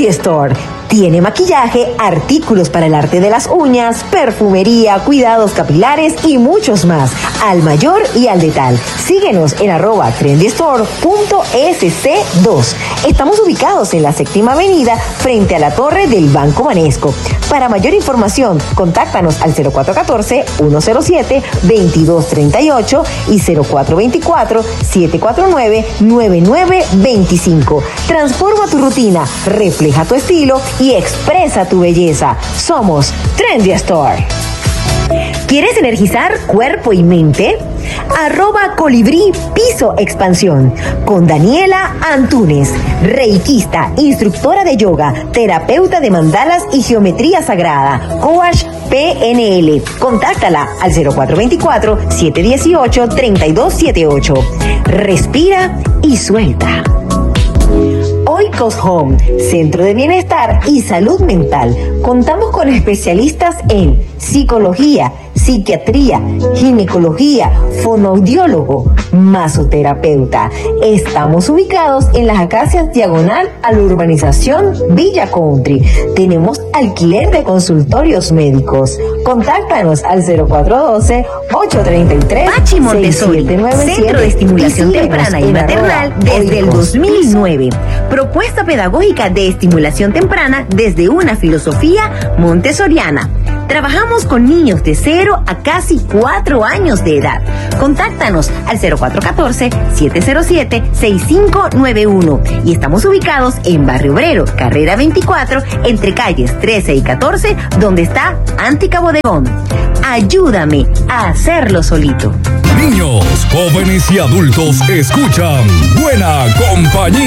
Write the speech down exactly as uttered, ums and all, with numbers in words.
Trendy Store. Tiene maquillaje, artículos para el arte de las uñas, perfumería, cuidados capilares y muchos más, al mayor y al detal. Síguenos en arroba trendystore punto ese ce dos. Estamos ubicados en la séptima avenida frente a la torre del Banco Banesco. Para mayor información, contáctanos al cero cuatro uno cuatro, uno cero siete, dos dos tres ocho y cero cuatro dos cuatro, siete cuatro nueve, nueve nueve dos cinco. Transforma tu rutina, refleja tu estilo y expresa tu belleza. Somos Trendy Store. ¿Quieres energizar cuerpo y mente? Arroba Colibrí Piso Expansión con Daniela Antunes, reikista, instructora de yoga, terapeuta de mandalas y geometría sagrada, coach P N L. Contáctala al cero cuatro dos cuatro, siete uno ocho, tres dos siete ocho. Respira y suelta. Oikos Home, Centro de Bienestar y Salud Mental. Contamos con especialistas en psicología, psiquiatría, ginecología, fonoaudiólogo, masoterapeuta. Estamos ubicados en las Acacias diagonal a la urbanización Villa Country. Tenemos alquiler de consultorios médicos. Contáctanos al cero cuatro uno dos, ocho tres tres, Pachi Montessori, Centro de Estimulación Temprana y Maternal desde el dos mil nueve. Propuesta pedagógica de estimulación temprana desde una filosofía montessoriana. Trabajamos con niños de cero a casi cuatro años de edad. Contáctanos al cero cuatro uno cuatro, siete cero siete, seis cinco nueve uno y estamos ubicados en Barrio Obrero, carrera veinticuatro, entre calles trece y catorce, donde está Antica Bodegón. Ayúdame a hacerlo solito. Niños, jóvenes y adultos escuchan Buena Compañía.